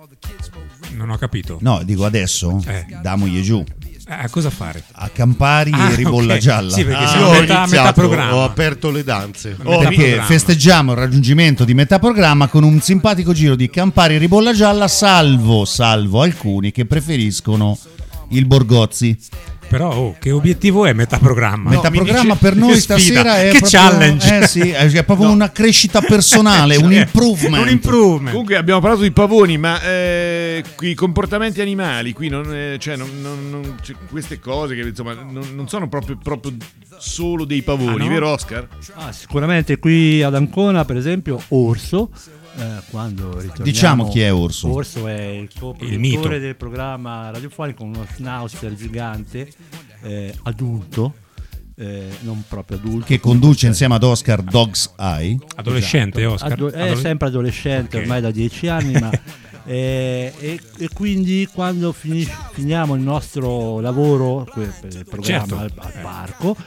Non ho capito. No, dico adesso, damogli giù. A cosa fare? A Campari e Ribolla okay. Gialla. Sì, perché Io siamo ho a metà iniziato, programma. ho aperto le danze. Perché festeggiamo il raggiungimento di metà programma con un simpatico giro di Campari e Ribolla Gialla, salvo alcuni che preferiscono il Borgozzi. Però che obiettivo è metà programma? Metà programma per noi stasera è che proprio, challenge. sì, è proprio una crescita personale, un improvement. Comunque abbiamo parlato di pavoni, ma i comportamenti animali qui queste cose che insomma non sono proprio solo dei pavoni, no? vero Oscar? Sicuramente qui ad Ancona, per esempio, Orso. Quando ritorniamo, Diciamo chi è Orso. Orso è il mito co-produttore del programma radiofonico, uno schnauzer gigante, adulto, non proprio adulto, Che conduce insieme ad Oscar Dog's Eye. Adolescente, esatto. Oscar? È sempre adolescente, Ok. ormai da 10 anni, ma e quindi quando finiamo il nostro lavoro per il programma Certo. al parco,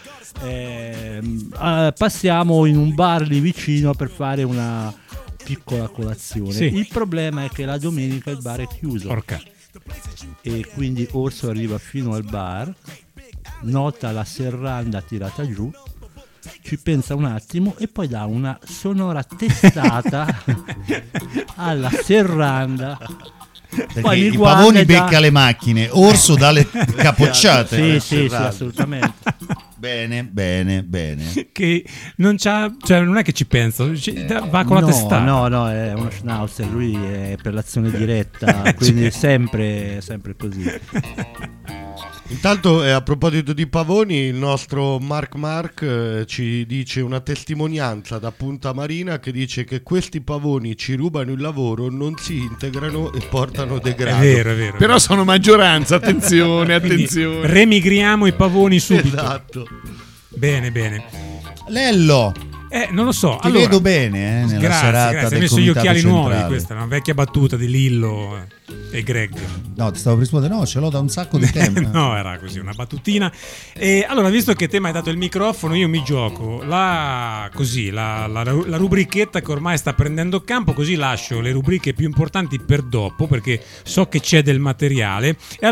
passiamo in un bar lì vicino per fare una piccola colazione. Sì. Il problema è che la domenica il bar è chiuso. Porca. E quindi Orso arriva fino al bar, nota la serranda tirata giù, ci pensa un attimo e poi dà una sonora testata alla serranda. Perché i pavoni becca le macchine, Orso dà le capocciate. Sì, assolutamente. Bene. Che non c'ha, cioè non è che ci pensa, va con la testata. No, è uno schnauzer, lui è per l'azione diretta, quindi sempre così. Intanto a proposito di pavoni, il nostro Mark ci dice una testimonianza da Punta Marina che dice che questi pavoni ci rubano il lavoro, non si integrano e portano degrado. È vero. Però sono maggioranza, attenzione. Remigriamo i pavoni subito. Esatto. Bene. Lello, Non lo so. ti vedo bene nella serata grazie. Hai del messo gli comitato occhiali nuovi. centrale. Questa è una vecchia battuta di Lillo e Greg. No, ti stavo per rispondere, no, ce l'ho da un sacco di tempo. No, era così, una battutina. E allora, visto che te mi hai dato il microfono, io mi gioco la rubrichetta che ormai sta prendendo campo, così lascio le rubriche più importanti per dopo, perché so che c'è del materiale. E